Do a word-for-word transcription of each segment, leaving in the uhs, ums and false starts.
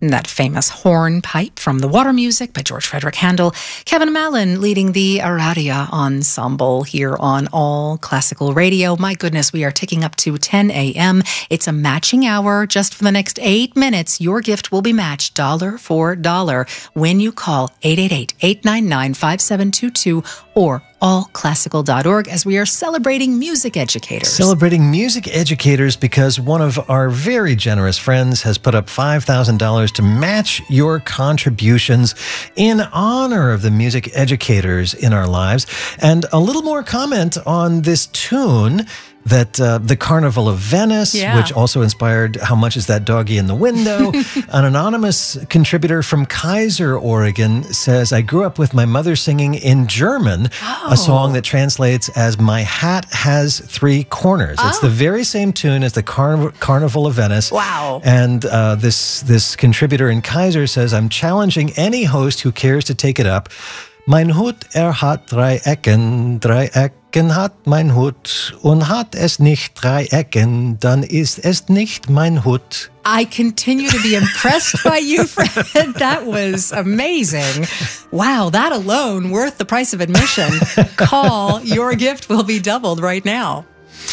That famous hornpipe from The Water Music by George Frederick Handel. Kevin Mallon leading the Aradia Ensemble here on All Classical Radio. My goodness, we are ticking up to ten a.m. It's a matching hour. Just for the next eight minutes, your gift will be matched dollar for dollar when you call eight eight eight, eight nine nine, five seven two two or all classical dot org as we are celebrating music educators. Celebrating music educators because one of our very generous friends has put up five thousand dollars to match your contributions in honor of the music educators in our lives. And a little more comment on this tune that uh, the Carnival of Venice, yeah. which also inspired How Much Is That Doggy in the Window? An anonymous contributor from Kaiser, Oregon says, I grew up with my mother singing in German, oh. a song that translates as My Hat Has Three Corners. Oh. It's the very same tune as the Car- Carnival of Venice. Wow. And uh, this, this contributor in Kaiser says, I'm challenging any host who cares to take it up. Mein Hut, er hat drei Ecken, drei Ecken hat mein Hut, und hat es nicht drei Ecken, dann ist es nicht mein Hut. I continue to be impressed by you, Fred. That was amazing. Wow, that alone worth the price of admission. Call. Your gift will be doubled right now.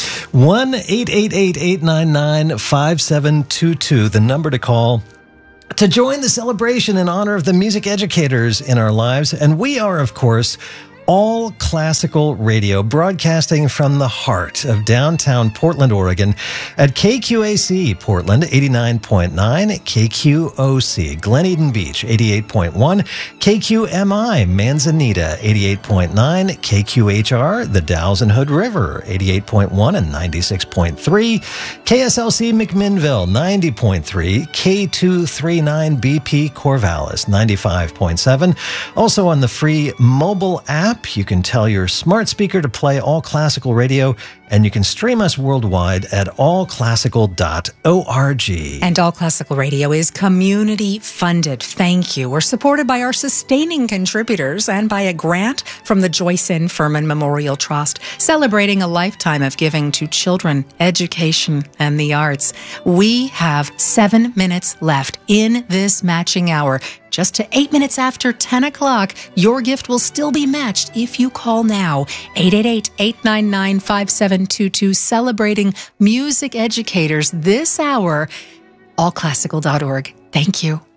one eight eight eight, eight nine nine, five seven two two, the number to call to join the celebration in honor of the music educators in our lives. And we are, of course, All Classical Radio, broadcasting from the heart of downtown Portland, Oregon, at K Q A C Portland eighty-nine point nine, K Q O C Glen Eden Beach eighty-eight point one, K Q M I Manzanita eighty-eight point nine, K Q H R the Dalles and Hood River eighty-eight point one and ninety-six point three, K S L C McMinnville ninety point three, K two thirty-nine B P Corvallis ninety-five point seven. Also on the free mobile app, you can tell your smart speaker to play All Classical Radio, and you can stream us worldwide at all classical dot org. And All Classical Radio is community funded. Thank you. We're supported by our sustaining contributors and by a grant from the Joyce N. Furman Memorial Trust, celebrating a lifetime of giving to children, education, and the arts. We have seven minutes left in this matching hour. Just to eight minutes after ten o'clock, your gift will still be matched if you call now. eight eight eight, eight nine nine, five seven two two, celebrating music educators this hour. all classical dot org. Thank you.